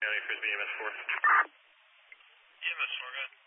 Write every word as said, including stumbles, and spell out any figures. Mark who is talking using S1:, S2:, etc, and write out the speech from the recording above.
S1: County Frisbee E M S four.
S2: E M S four, go ahead.